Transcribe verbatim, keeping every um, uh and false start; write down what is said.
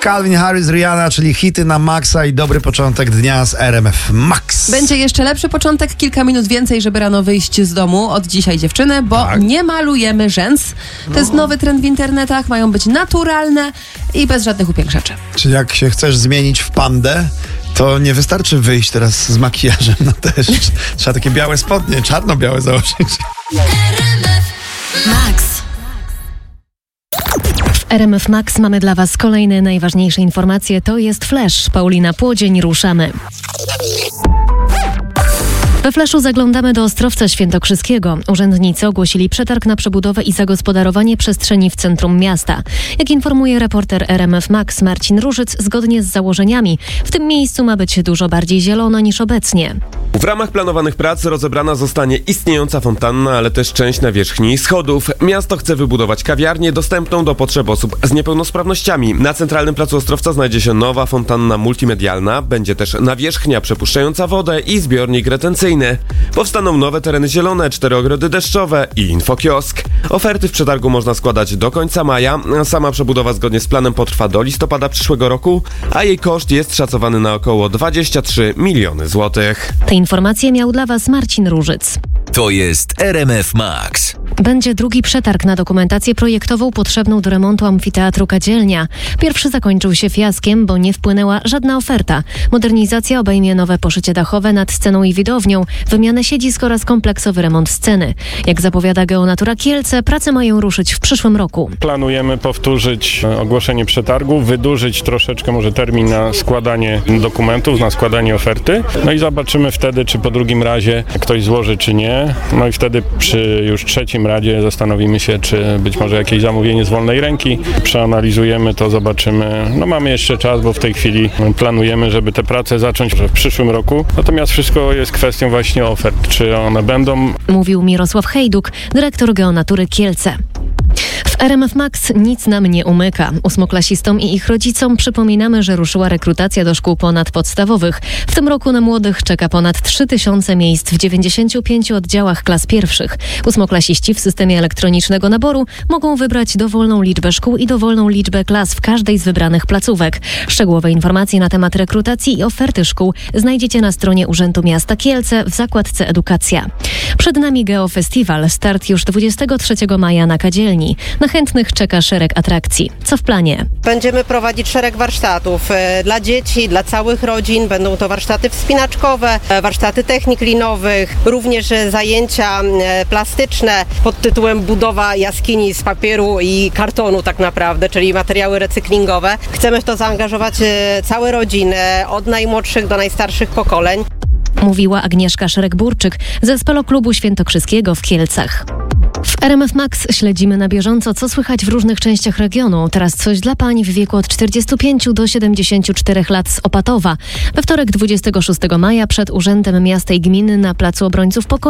Calvin Harris, Rihanna, czyli hity na maksa i dobry początek dnia z R M F Max. Będzie jeszcze lepszy początek, kilka minut więcej, żeby rano wyjść z domu od dzisiaj, dziewczyny, bo tak. nie malujemy rzęs. To no. jest nowy trend w internetach, mają być naturalne i bez żadnych upiększaczy. Czyli jak się chcesz zmienić w pandę, to nie wystarczy wyjść teraz z makijażem na deszcz. Trzeba takie białe spodnie, czarno-białe założyć. Max. W R M F Max mamy dla Was kolejne najważniejsze informacje. To jest Flash. Paulina Płodzień, ruszamy. We Flashu zaglądamy do Ostrowca Świętokrzyskiego. Urzędnicy ogłosili przetarg na przebudowę i zagospodarowanie przestrzeni w centrum miasta. Jak informuje reporter R M F Max Marcin Różyc, zgodnie z założeniami, w tym miejscu ma być dużo bardziej zielono niż obecnie. W ramach planowanych prac rozebrana zostanie istniejąca fontanna, ale też część nawierzchni schodów. Miasto chce wybudować kawiarnię dostępną do potrzeb osób z niepełnosprawnościami. Na centralnym placu Ostrowca znajdzie się nowa fontanna multimedialna. Będzie też nawierzchnia przepuszczająca wodę i zbiornik retencyjny. Powstaną nowe tereny zielone, cztery ogrody deszczowe i infokiosk. Oferty w przetargu można składać do końca maja. Sama przebudowa zgodnie z planem potrwa do listopada przyszłego roku, a jej koszt jest szacowany na około dwadzieścia trzy miliony złotych. Te informacje miał dla Was Marcin Różyc. To jest R M F Max. Będzie drugi przetarg na dokumentację projektową potrzebną do remontu amfiteatru Kadzielnia. Pierwszy zakończył się fiaskiem, bo nie wpłynęła żadna oferta. Modernizacja obejmie nowe poszycie dachowe nad sceną i widownią, wymianę siedzisk oraz kompleksowy remont sceny. Jak zapowiada Geonatura Kielce, prace mają ruszyć w przyszłym roku. Planujemy powtórzyć ogłoszenie przetargu, wydłużyć troszeczkę może termin na składanie dokumentów, na składanie oferty. No i zobaczymy wtedy, czy po drugim razie ktoś złoży, czy nie. No i wtedy przy już trzecim razie zastanowimy się, czy być może jakieś zamówienie z wolnej ręki. Przeanalizujemy to, zobaczymy. No mamy jeszcze czas, bo w tej chwili planujemy, żeby te prace zacząć w przyszłym roku. Natomiast wszystko jest kwestią właśnie ofert, czy one będą. Mówił Mirosław Hejduk, dyrektor Geonatury Kielce. W R M F Max nic nam nie umyka. Ósmoklasistom i ich rodzicom przypominamy, że ruszyła rekrutacja do szkół ponadpodstawowych. W tym roku na młodych czeka ponad trzy tysiące miejsc w dziewięćdziesięciu pięciu oddziałach klas pierwszych. Ósmoklasiści w systemie elektronicznego naboru mogą wybrać dowolną liczbę szkół i dowolną liczbę klas w każdej z wybranych placówek. Szczegółowe informacje na temat rekrutacji i oferty szkół znajdziecie na stronie Urzędu Miasta Kielce w zakładce Edukacja. Przed nami Geofestiwal. Start już dwudziestego trzeciego maja na Kadzielni. Na chętnych czeka szereg atrakcji. Co w planie? Będziemy prowadzić szereg warsztatów e, dla dzieci, dla całych rodzin. Będą to warsztaty wspinaczkowe, e, warsztaty technik linowych, również e, zajęcia e, plastyczne pod tytułem budowa jaskini z papieru i kartonu tak naprawdę, czyli materiały recyklingowe. Chcemy w to zaangażować e, całe rodziny, od najmłodszych do najstarszych pokoleń. Mówiła Agnieszka Szereg-Burczyk ze Speloklubu Świętokrzyskiego w Kielcach. W R M F Max śledzimy na bieżąco, co słychać w różnych częściach regionu. Teraz coś dla pań w wieku od czterdziestu pięciu do siedemdziesięciu czterech lat z Opatowa. We wtorek dwudziestego szóstego maja przed Urzędem Miasta i Gminy na Placu Obrońców Pokoju